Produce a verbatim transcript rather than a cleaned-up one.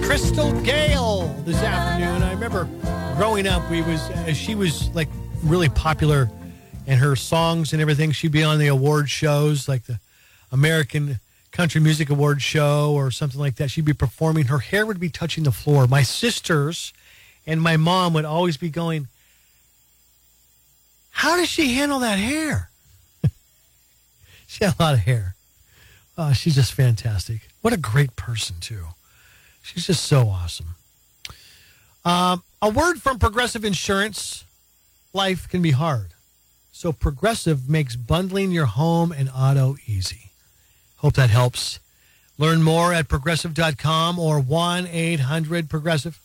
Crystal Gale this afternoon. I remember growing up, we was uh, she was like really popular in her songs and everything. She'd be on the award shows like the American Country Music Award show or something like that. She'd be performing. Her hair would be touching the floor. My sisters and my mom would always be going, how does she handle that hair? She had a lot of hair. Uh, she's just fantastic. What a great person, too. She's just so awesome. Um, a word from Progressive Insurance. Life can be hard. So Progressive makes bundling your home and auto easy. Hope that helps. Learn more at progressive dot com or one eight hundred progressive.